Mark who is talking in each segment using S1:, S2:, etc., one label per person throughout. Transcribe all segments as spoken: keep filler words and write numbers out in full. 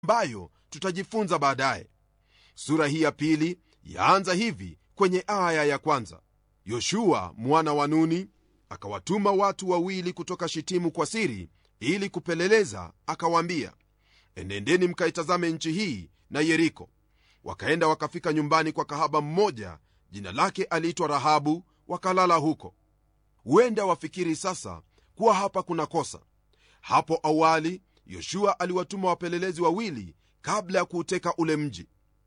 S1: ambayo tutajifunza baadaye. Sura hii ya pili yaanza hivi kwenye aya ya kwanza: Yoshua mwana wa Nuni akawatuma watu wawili kutoka Shitimu kwa siri ili kupeleleza, akawaambia, enendeni mkaitazame nchi hii na Yeriko. Wakaenda wakafika nyumbani kwa kahaba mmoja, jina lake aliitwa Rahabu, wakalala huko. Huenda wafikiri sasa kuwa hapa kuna kosa. Hapo awali Yoshua aliwatuma wapelelezi wawili kabla ya kuuteka ule mji.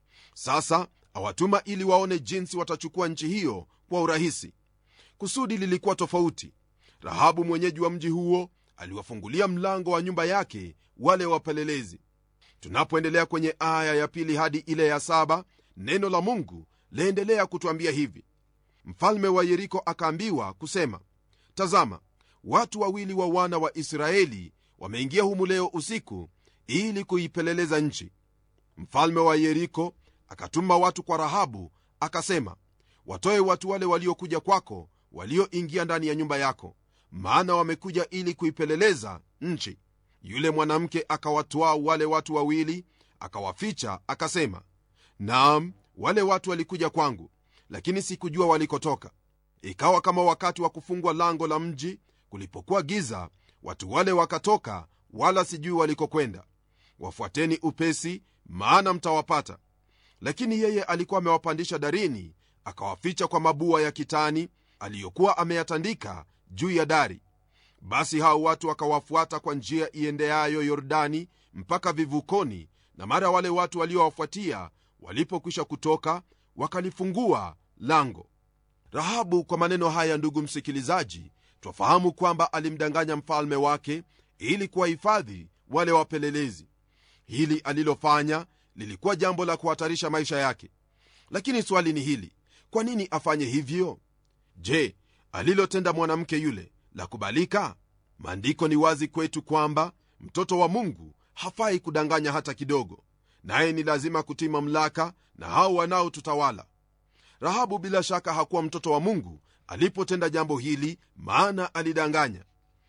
S1: Sasa awatuma ili waone jinsi watachukua nchi hiyo kwa urahisi. Kusudi lilikuwa tofauti. Rahabu mwenyeji wa mji huo aliwafungulia mlango wa nyumba yake wale wapelelezi. Tunapoendelea kwenye aya ya pili hadi ile ya saba, neno la Mungu laendelea kutuambia hivi: mfalme wa Yeriko akaambiwa kusema, tazama, watu wawili wa wana wa Israeli wameingia humu leo usiku ili kuipeleleza nchi. Mfalme wa Yeriko akatuma watu kwa Rahabu, akasema, watoe watu wale waliokuja kwako, walioingia ndani ya nyumba yako, maana wamekuja ili kuipeleleza nchi. Yule mwanamke akawatwaa wale watu wawili, akawaficha, akasema, naam, wale watu walikuja kwangu, lakini sikujua walikotoka. Ikawa kama wakati wa kufungwa lango la mji, kulipokuwa giza, watu wale wakatoka, wala sijui walikokwenda. Wafuateni upesi, maana mtawapata. Lakini yeye alikuwa amewapandisha darini, akawaficha kwa mabua ya kitani aliyokuwa ameyatandika juu ya dari. Basi hao watu wakawafuata kwa njia iendeayo Yordani mpaka vivukoni, na mara wale watu waliowafuatia walipokwisha kutoka, wakalifungua lango. Rahabu, kwa maneno haya, ndugu msikilizaji, twafahamu kwamba alimdanganya mfalme wake ili kuwahifadhi wale wapelelezi. Hili alilofanya lilikuwa jambo la kuhatarisha maisha yake. Lakini swali ni hili: kwa nini afanye hivyo? Je, alilotenda mwanamke yule la kubalika? Maandiko ni wazi kwetu kwamba mtoto wa Mungu hafai kudanganya hata kidogo, naye ni lazima kutii mamlaka na hao wanaotutawala. Rahabu bila shaka hakuwa mtoto wa Mungu alipotenda jambo hili, maana alidanganya.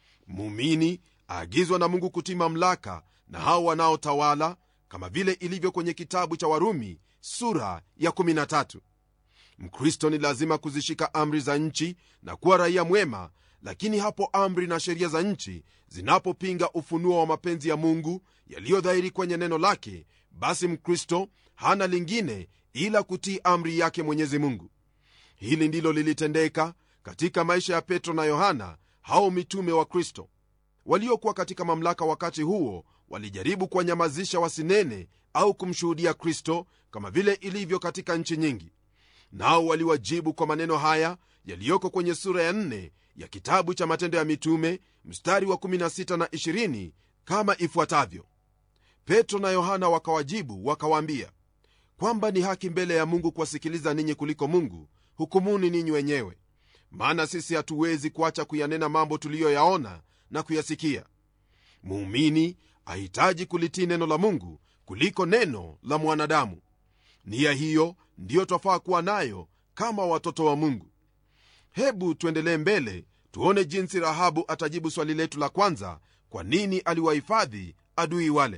S1: Muumini aagizwa na Mungu kutii mamlaka na hao wanaotawala, kama vile ilivyo kwenye kitabu cha Warumi sura ya kumi na tatu. Mkristo ni lazima kuzishika amri za nchi na kuwa raia mwema, lakini hapo amri na sheria za nchi zinapopinga ufunuo wa mapenzi ya Mungu yaliyodhahiri kwenye neno lake, basi Mkristo hana lingine ila kutii amri yake Mwenyezi Mungu. Hili ndilo lilitendeka katika maisha ya Petro na Yohana, hao mitume wa Kristo. Waliokuwa katika mamlaka wakati huo walijaribu kuwanyamazisha wasinene au kumshuhudia Kristo, kama vile ilivyo katika nchi nyingi. Nao waliwajibu kwa maneno haya yaliyoko kwenye sura ya nne ya kitabu cha Matendo ya Mitume mstari wa kumi na sita na ishirini kama ifuatavyo: Petro na Yohana wakawajibu wakawaambia, kwamba ni haki mbele ya Mungu kuwasikiliza ninyi kuliko Mungu, hukumuni ninyi wenyewe. Maana sisi hatuwezi kuacha kuyanena mambo tuliyoyaona na kuyasikia. Muumini ahitaji kulitii neno la Mungu kuliko neno la mwanadamu. Nia hiyo ndiyo twafaa kuwa nayo kama watoto wa Mungu. Hebu tuendelee mbele tuone jinsi Rahabu atajibu swali letu la kwanza: kwa nini aliwahifadhi adui wale?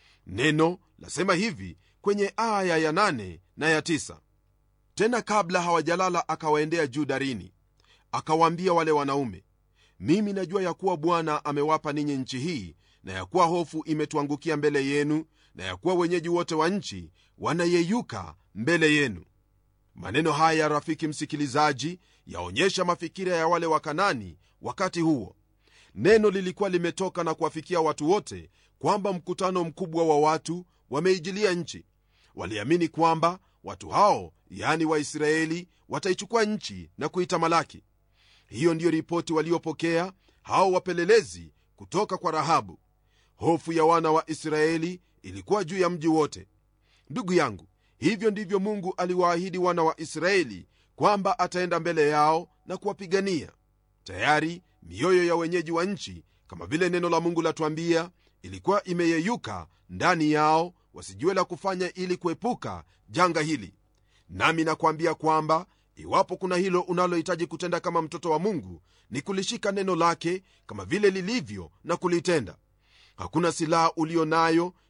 S1: Neno lasema hivi kwenye aya ya nane na ya tisa: tena kabla hawajalala akawaendea juu darini, akawaambia wale wanaume, mimi najua ya kuwa Bwana amewapa ninyi nchi hii, na ya kuwa hofu imetuangukia mbele yenu, na ya kuwa wenyeji wote wa nchi wanayeyuka mbele yenu. Maneno haya, rafiki msikilizaji, yaonyesha mafikira ya wale Wakanani wakati huo. Neno lilikuwa limetoka na kuwafikia watu wote kwamba mkutano mkubwa wa watu wameijilia nchi. Waliamini kwamba watu hao, yani Waisraeli, wataichukua nchi na kuitamalaki. Hiyo ndiyo ripoti waliopokea hao wapelelezi kutoka kwa Rahabu. Hofu ya wana wa Israeli ilikuwa juu ya mji wote. Ndugu yangu, hivyo ndivyo Mungu aliwaahidi wana wa Israeli kwamba ataenda mbele yao na kuwapigania. Tayari mioyo ya wenyeji wa nchi, kama vile neno la Mungu latuambia, ilikuwa imeyeyuka ndani yao, wasijue la kufanya ili kuepuka janga hili. Nami nakwambia kwamba iwapo kuna hilo unalohitaji kutenda kama mtoto wa Mungu, ni kulishika neno lake kama vile lilivyo na kulitenda. Hakuna silaha ulio nayo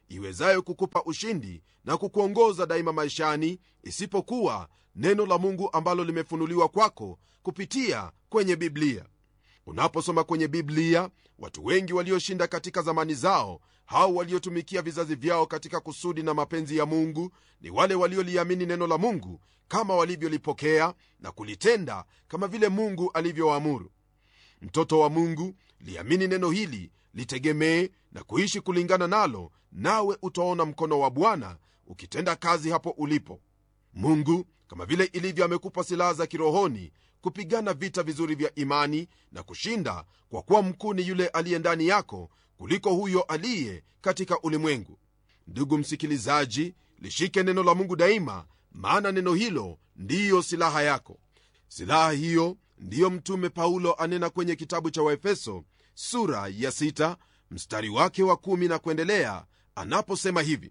S1: iwezayo kukupa ushindi na kukuongoza daima maishani, isipokuwa neno la Mungu ambalo limefunuliwa kwako kupitia kwenye Biblia. Unaposoma kwenye Biblia, watu wengi walioshinda katika zamani zao, hao waliotumikia vizazi vyao katika kusudi na mapenzi ya Mungu, ni wale walioliamini neno la Mungu kama walivyolipokea na kulitenda kama vile Mungu alivyowaamuru. Mtoto wa Mungu, liamini neno hili, litegemee na kuishi kulingana nalo, nawe utaona mkono wa Bwana ukitenda kazi hapo ulipo. Mungu kama vile ilivyo amekupa silaha za kirohoni kupigana vita vizuri vya imani na kushinda, kwa kuwa mkuu ni yule aliye ndani yako kuliko huyo aliye katika ulimwengu. Ndugu msikilizaji, lishike neno la Mungu daima, maana neno hilo ndiyo silaha yako. Silaha hiyo ndiyo mtume Paulo anena kwenye kitabu cha Waefeso sura ya sita mstari wake wa kumi na kuendelea, anaposema hivi: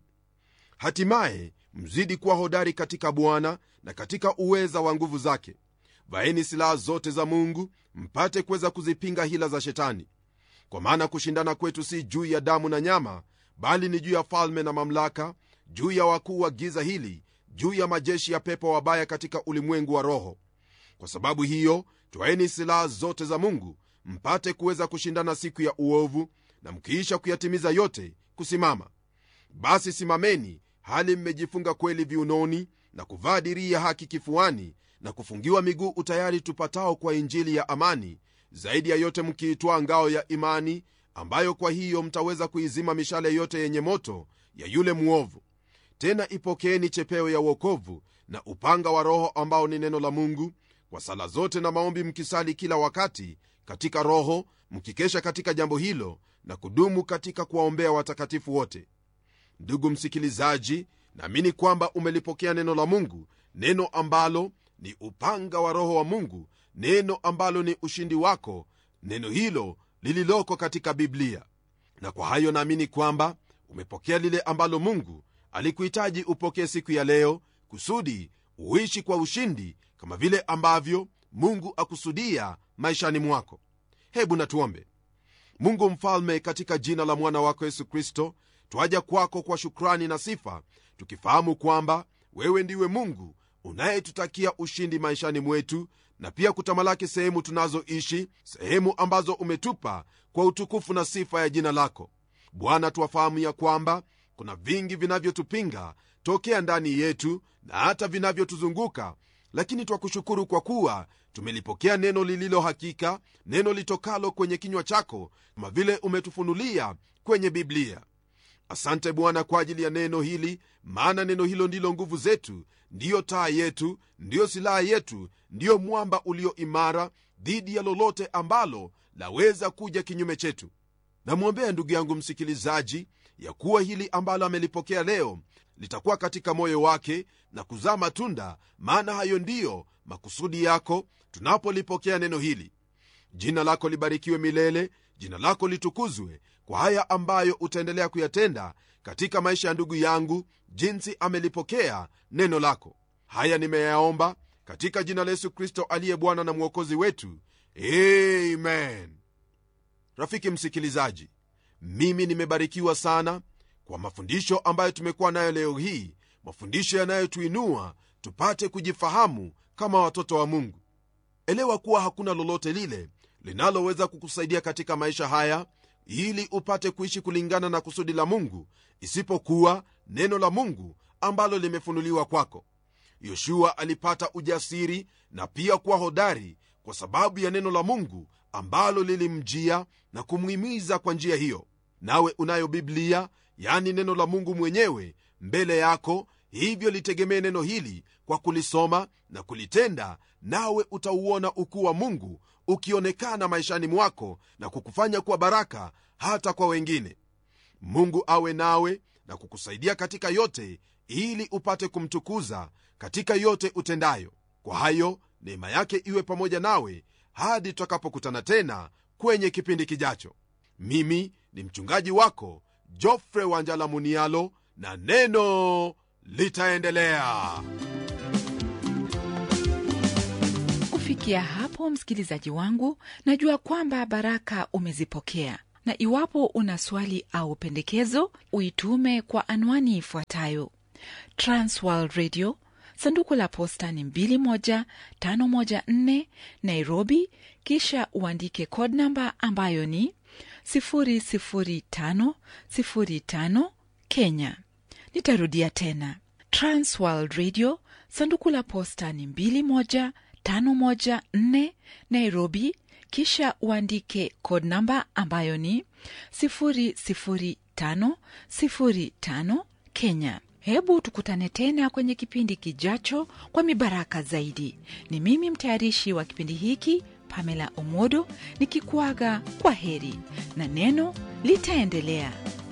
S1: hatimaye mzidi kuwa hodari katika Bwana na katika uweza wa nguvu zake. Vaeni silaha zote za Mungu, mpate kuweza kuzipinga hila za Shetani. Kwa maana kushindana kwetu si juu ya damu na nyama, bali ni juu ya falme na mamlaka, juu ya wakuu wa giza hili, juu ya majeshi ya pepo wabaya katika ulimwengu wa roho. Kwa sababu hiyo, twaeni silaha zote za Mungu, mpate kuweza kushindana siku ya uovu, na mkiisha kuyatimiza yote, kusimama. Basi simameni, hali mmejifunga kweli viunoni, na kuvaa dirii ya haki kifuani, na kufungiwa miguu utayari tupatao kwa injili ya amani. Zaidi ya yote mkiitwaa ngao ya imani, ambayo kwa hiyo mtaweza kuizima mishale yote yenye moto ya yule muovu. Tena ipokeeni chepeo ya wokovu na upanga wa Roho, ambao ni neno la Mungu, kwa sala zote na maombi mkisali kila wakati katika Roho, mkikesha katika jambo hilo na kudumu katika kuwaombea watakatifu wote. Ndugu msikilizaji, naamini kwamba umelipokea neno la Mungu, neno ambalo ni upanga wa Roho wa Mungu, neno ambalo ni ushindi wako, neno hilo lililoko katika Biblia. Na kwa hayo naamini kwamba umepokea lile ambalo Mungu alikuhitaji upokee siku ya leo, kusudi uishi kwa ushindi kama vile ambavyo Mungu akusudia maishani mwako. Hebu natuombe. Mungu mfalme, katika jina la mwana wako Yesu Kristo, twaja kwako kwa shukrani na sifa, tukifahamu kwamba wewe ndiwe Mungu unayetutakia ushindi maishani mwetu, na pia kutamalaki sehemu tunazoishi, sehemu ambazo umetupa kwa utukufu na sifa ya jina lako. Bwana, tuwafahamu ya kwamba kuna vingi vinavyotupinga tokea ndani yetu na hata vinavyotuzunguka, lakini twakushukuru kwa kuwa tumelipokea neno lililo hakika, neno litokalo kwenye kinywa chako, kama vile umetufunulia kwenye Biblia. Asante Bwana kwa ajili ya neno hili, maana neno hilo ndilo nguvu zetu, ndiyo taa yetu, ndiyo silaha yetu, ndiyo mwamba ulio imara dhidi ya lolote ambalo laweza kuja kinyume chetu. Namwombea ndugu yangu msikilizaji ya kuwa hili ambalo amelipokea leo litakuwa katika moyo wake na kuzaa matunda, maana hayo ndiyo makusudi yako tunapolipokea neno hili. Jina lako libarikiwe milele, jina lako litukuzwe kwa haya ambayo utaendelea kuyatenda katika maisha ya ndugu yangu, jinsi amelipokea neno lako. Haya nimeyaomba katika jina la Yesu Kristo aliye Bwana na Mwokozi wetu, amen. Rafiki msikilizaji, mimi nimebarikiwa sana kwa mafundisho ambayo tumekuwa nayo leo hii, mafundisho yanayotuinua tupate kujifahamu kama watoto wa Mungu. Elewa kuwa hakuna lolote lile linaloweza kukusaidia katika maisha haya ili upate kuishi kulingana na kusudi la Mungu, isipokuwa neno la Mungu ambalo limefunuliwa kwako. Yoshua alipata ujasiri na pia kuwa hodari kwa sababu ya neno la Mungu ambalo lilimjia na kumhimiza kwa njia hiyo. Nawe unayo Biblia, yani neno la Mungu mwenyewe mbele yako, hivyo litegemee neno hili kwa kulisoma na kulitenda, nawe utauona ukuu wa Mungu ukionekana maishani mwako na kukufanya kuwa baraka hata kwa wengine. Mungu awe nawe na kukusaidia katika yote, ili upate kumtukuza katika yote utendayo. Kwa hayo neema yake iwe pamoja nawe hadi tutakapokutana tena kwenye kipindi kijacho. Mimi ni mchungaji wako Geoffrey Wanjala Munialo, na neno litaendelea.
S2: Kufikia hapo, msikilizaji wangu, najua kwamba baraka umezipokea. Na iwapo una swali au pendekezo, uitume kwa anwani ifuatayo: Transworld Radio, sanduku la posta ni mbili moja tano moja nne, Nairobi, kisha uandike code number ambayo ni sifuri sifuri tano sifuri tano, Kenya. Nitarudia tena: Transworld Radio, sanduku la posta ni mbili moja tano moja nne, Nairobi, kisha uandike code number ambayo ni sifuri sifuri tano sifuri tano, Kenya. Hebu tukutane tena kwenye kipindi kijacho kwa mibaraka zaidi. Ni mimi mtayarishi wa kipindi hiki, Pamela Omodo, nikikuaga kwa heri na neno litaendelea.